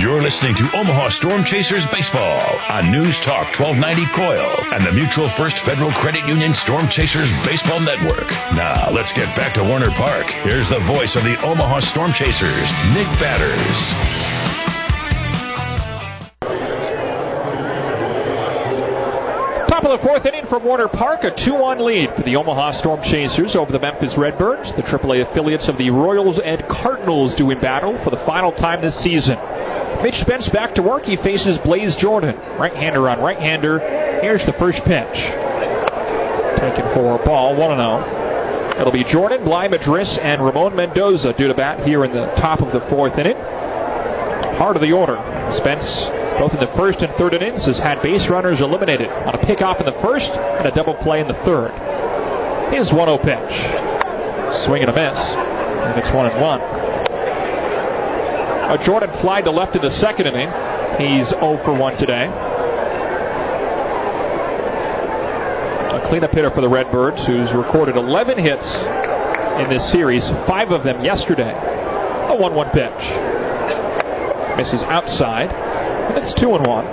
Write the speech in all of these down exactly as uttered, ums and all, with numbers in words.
You're listening to Omaha Storm Chasers Baseball on News Talk twelve ninety Coil and the Mutual First Federal Credit Union Storm Chasers Baseball Network. Now, let's get back to Warner Park. Here's the voice of the Omaha Storm Chasers, Nick Batters. Top of the fourth inning from Warner Park, a two one lead for the Omaha Storm Chasers over the Memphis Redbirds. The triple A affiliates of the Royals and Cardinals doing battle for the final time this season. Mitch Spence back to work. He faces Blaze Jordan. Right-hander on right-hander. Here's the first pitch. Taken for a ball, one and oh. It'll be Jordan, Bly Madris, and Ramon Mendoza due to bat here in the top of the fourth inning. Heart of the order. Spence, both in the first and third innings, has had base runners eliminated on a pickoff in the first and a double play in the third. His one oh pitch. Swing and a miss. And it's one and one. A Jordan fly to left in the second inning. He's oh for one today. A cleanup hitter for the Redbirds, who's recorded eleven hits in this series, five of them yesterday. A one one pitch. Misses outside, and it's two and one.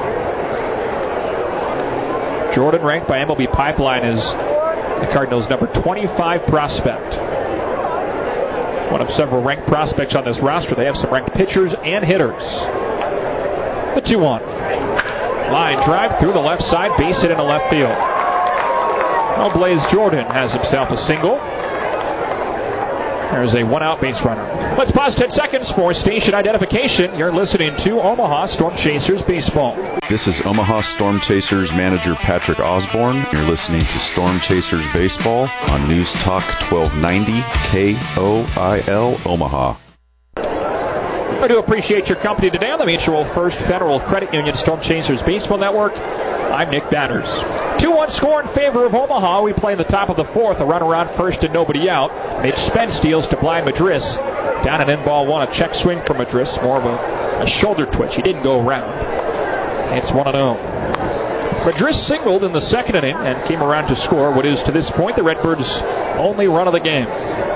Jordan, ranked by M L B Pipeline, as the Cardinals' number twenty-five prospect. One of several ranked prospects on this roster. They have some ranked pitchers and hitters. The two one. Line drive through the left side, base hit into left field. Well, Blaze Jordan has himself a single. There's a one-out base runner. Let's pause ten seconds for station identification. You're listening to Omaha Storm Chasers Baseball. This is Omaha Storm Chasers manager Patrick Osborne. You're listening to Storm Chasers Baseball on News Talk twelve ninety K O I L Omaha. I do appreciate your company today on the Mutual First Federal Credit Union Storm Chasers Baseball Network. I'm Nick Batters. two one score in favor of Omaha. We play in the top of the fourth. A runner on first and nobody out. Mitch Spence deals to Bly Madris. Down and in ball one. A check swing for Madris. More of a, a shoulder twitch. He didn't go around. It's one and oh. Madris singled in the second inning and came around to score what is to this point the Redbirds' only run of the game.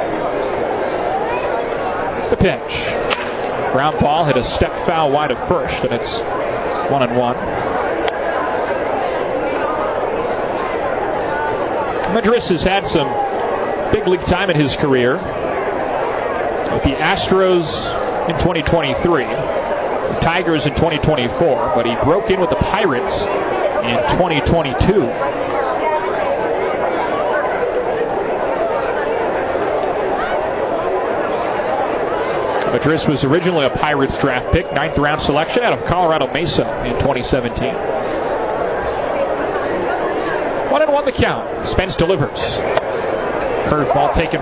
The pitch. Ground ball hit a step foul wide of first, and it's one and one. Madris has had some big league time in his career with the Astros in twenty twenty-three, the Tigers in twenty twenty-four, but he broke in with the Pirates in twenty twenty-two. Madris was originally a Pirates draft pick, ninth round selection out of Colorado Mesa in twenty seventeen. One and one the count. Spence delivers. Curveball taken